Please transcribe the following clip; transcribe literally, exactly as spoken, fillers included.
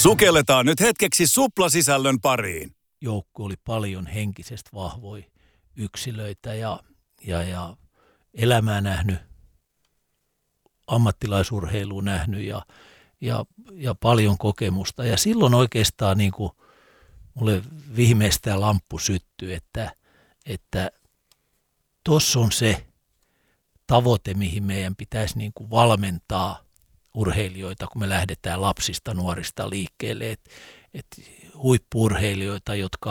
Sukelletaan nyt hetkeksi suplasisällön pariin. Joukko oli paljon henkisesti vahvoja yksilöitä ja, ja, ja elämää nähnyt, ammattilaisurheilua nähnyt ja, ja, ja paljon kokemusta. Ja silloin oikeastaan niin kuin mulle viimeistään lamppu syttyi, että että tuossa on se tavoite, mihin meidän pitäisi niin kuin valmentaa urheilijoita, kun me lähdetään lapsista, nuorista liikkeelle. Et, et huippu-urheilijoita, jotka